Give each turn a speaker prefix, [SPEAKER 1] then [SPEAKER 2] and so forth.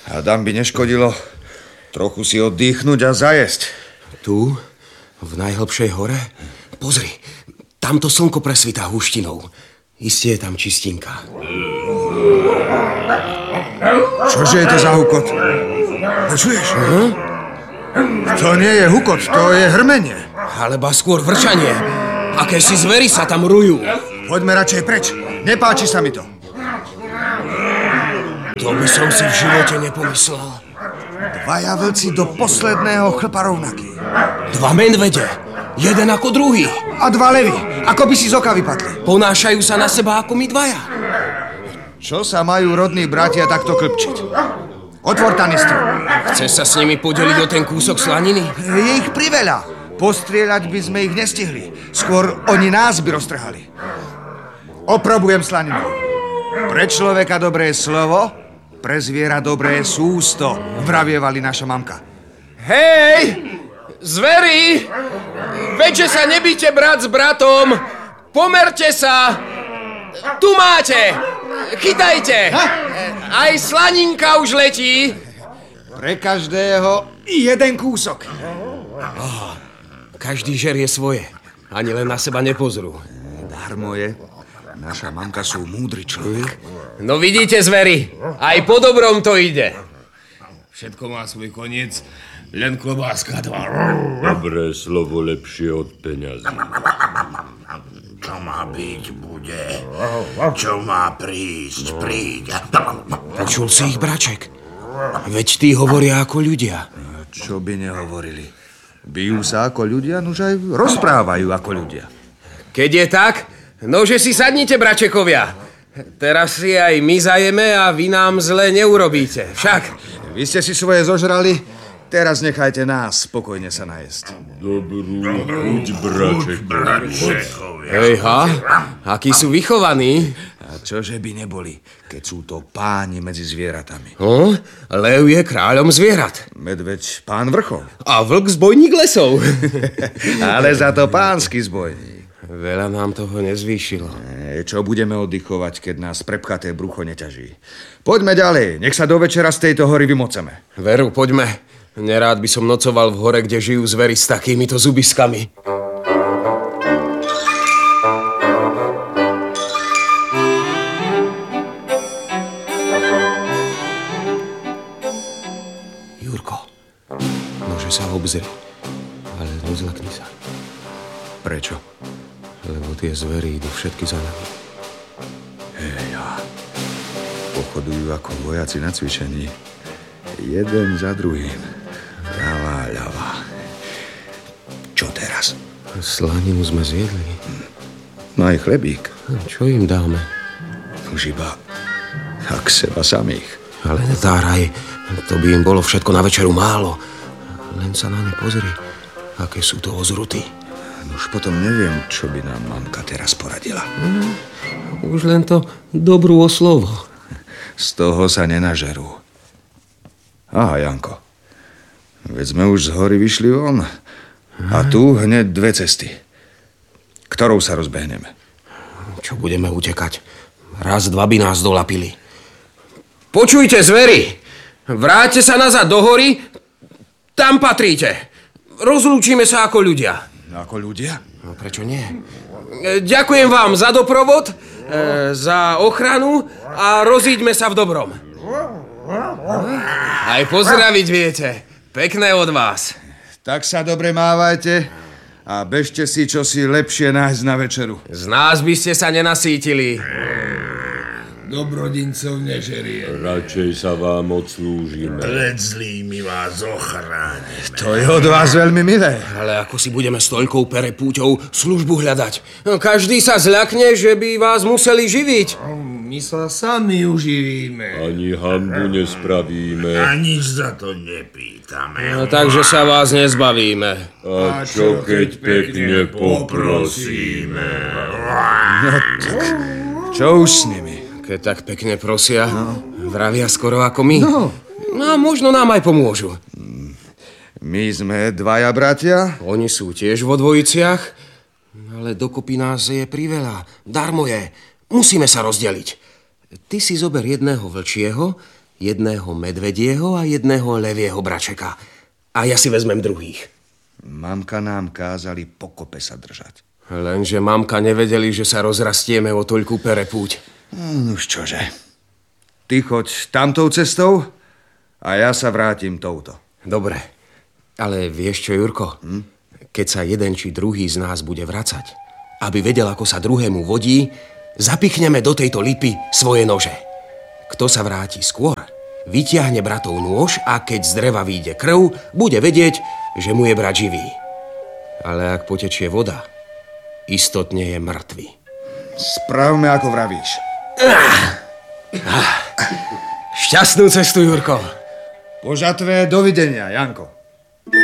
[SPEAKER 1] Hádam by neškodilo trochu si oddychnúť a zajesť.
[SPEAKER 2] Tu, v najhlbšej hore? Pozri, tamto slnko presvitá húštinou. Isté je tam čistinka.
[SPEAKER 1] Čože je to za hukot? Počuješ? To nie je hukot, to je hrmenie.
[SPEAKER 2] Alebo skôr vrčanie. Akési zvery sa tam rujú.
[SPEAKER 1] Poďme radšej preč. Nepáči sa mi to.
[SPEAKER 2] To by som si v živote nepomyslel.
[SPEAKER 1] Dvaja vlci do posledného chlpa rovnakí.
[SPEAKER 2] Dva medvede. Jeden ako druhý.
[SPEAKER 1] A dva levy. Ako by si z oka vypadli.
[SPEAKER 2] Ponášajú sa na seba ako my dvaja.
[SPEAKER 1] Čo sa majú rodní bratia takto klpčiť? Otvor tanistru.
[SPEAKER 2] Chce sa s nimi podeliť o ten kúsok slaniny?
[SPEAKER 1] Je ich priveľa. Postrieľať by sme ich nestihli. Skôr oni nás by roztrhali. Oprobujem slaninu. Pre človeka dobré slovo, pre zviera dobré sústo, vravievali naša mamka.
[SPEAKER 2] Hej! Zveri! Veďže sa nebíte brat s bratom! Pomerte sa! Tu máte! Chytajte! Aj slaninka už letí!
[SPEAKER 1] Pre každého jeden kúsok.
[SPEAKER 2] Každý žerie svoje. Ani len na seba nepozrú.
[SPEAKER 1] Darmo je. Naša mamka sú múdry človek.
[SPEAKER 2] No vidíte, zveri, aj po dobrom to ide.
[SPEAKER 3] Všetko má svoj koniec, len klobáska dva.
[SPEAKER 4] Dobré slovo lepšie od peňazí.
[SPEAKER 3] Čo má byť, bude. Čo má prísť, príde.
[SPEAKER 2] Počul si ich, braček? Veď tí hovoria ako ľudia.
[SPEAKER 1] Čo by nehovorili? Bijú sa ako ľudia, nož aj rozprávajú ako ľudia.
[SPEAKER 2] Keď je tak, nože si sadnite, bračekovia. Teraz si aj my zajeme a vy nám zle neurobíte. Však.
[SPEAKER 1] Vy ste si svoje zožrali, teraz nechajte nás spokojne sa najesť.
[SPEAKER 4] Dobrú chuť, braček.
[SPEAKER 2] Hejha, akí sú vychovaní.
[SPEAKER 1] A čože by neboli, keď sú to páni medzi zvieratami.
[SPEAKER 2] Lev je kráľom zvierat.
[SPEAKER 1] Medveď pán vrchov.
[SPEAKER 2] A vlk zbojník lesov.
[SPEAKER 1] Ale za to pánsky zbojník.
[SPEAKER 2] Veľa nám toho nezvýšilo.
[SPEAKER 1] Čo budeme oddychovať, keď nás prepchaté brucho neťaží? Poďme ďalej, nech sa do večera z tejto hory vymoceme.
[SPEAKER 2] Veru, poďme. Nerád by som nocoval v hore, kde žijú zvery s takýmito zubiskami. Jurko, môže sa obzri, ale nezlakni sa.
[SPEAKER 1] Prečo?
[SPEAKER 2] Lebo tie zvery idú všetky za nami.
[SPEAKER 1] Heja, pochodujú ako vojaci na cvičení. Jeden za druhým. Ľavá, ľavá. Čo teraz?
[SPEAKER 2] Slaninu sme zjedli.
[SPEAKER 1] No aj chlebík.
[SPEAKER 2] Čo im dáme?
[SPEAKER 1] Už iba tak seba samých.
[SPEAKER 2] Ale netáraj, to by im bolo všetko na večeru málo. Len sa na ne pozri, aké sú to ozruty.
[SPEAKER 1] Už potom neviem, čo by nám mamka teraz poradila.
[SPEAKER 2] Už len to dobrú oslovo.
[SPEAKER 1] Z toho sa nenažerú. Aha, Janko. Veď sme už z hory vyšli von. A tu hneď dve cesty. Ktorou sa rozbehneme?
[SPEAKER 2] Čo budeme utekať? Raz, dva by nás dolapili. Počujte, zveri! Vráťte sa nazad do hory. Tam patríte. Rozlúčime sa ako ľudia.
[SPEAKER 1] Ako ľudia?
[SPEAKER 2] No prečo nie? Ďakujem vám za doprovod, za ochranu a rozíďme sa v dobrom. Aj pozdraviť viete. Pekné od vás.
[SPEAKER 1] Tak sa dobre mávajte a bežte si čosi lepšie nájsť na večeru.
[SPEAKER 2] Z nás by ste sa nenasítili.
[SPEAKER 3] Dobrodincov nežerie.
[SPEAKER 4] Radšej sa vám odslúžime.
[SPEAKER 3] Pred zlými vás ochránime.
[SPEAKER 1] To je od vás veľmi milé.
[SPEAKER 2] Ale ako si budeme s toľkou perepúťou službu hľadať? Každý sa zľakne, že by vás museli živiť.
[SPEAKER 3] My sa sami uživíme.
[SPEAKER 4] Ani hanbu nespravíme.
[SPEAKER 3] A nič za to nepýtame.
[SPEAKER 2] No, takže sa vás nezbavíme.
[SPEAKER 4] A čo keď pekne poprosíme?
[SPEAKER 1] No tak, čo už s nimi?
[SPEAKER 2] Keď tak pekne prosia, vravia skoro ako my. No a možno nám aj pomôžu.
[SPEAKER 1] My sme dvaja bratia.
[SPEAKER 2] Oni sú tiež vo dvojiciach, ale dokopy nás je priveľa. Darmo je. Musíme sa rozdeliť. Ty si zober jedného vlčieho, Jedného medvedieho a jedného levieho bračeka. A ja si vezmem druhých.
[SPEAKER 1] Mamka nám kázali pokope sa držať.
[SPEAKER 2] Lenže mamka nevedeli, že sa rozrastieme o toľkú perepúť.
[SPEAKER 1] Už čože. Ty choď tamtou cestou a ja sa vrátim touto.
[SPEAKER 2] Dobre, ale vieš čo, Jurko? Keď sa jeden či druhý z nás bude vracať, aby vedel, ako sa druhému vodí, zapichneme do tejto lipy svoje nože. Kto sa vráti skôr, vytiahne bratov nôž a keď z dreva vyjde krv, bude vedieť, že mu je brat živý. Ale ak potečie voda, istotne je mŕtvy.
[SPEAKER 1] Spravme, ako vravíš.
[SPEAKER 2] Šťastnú cestu, Jurko.
[SPEAKER 1] Po žatve dovidenia, Janko.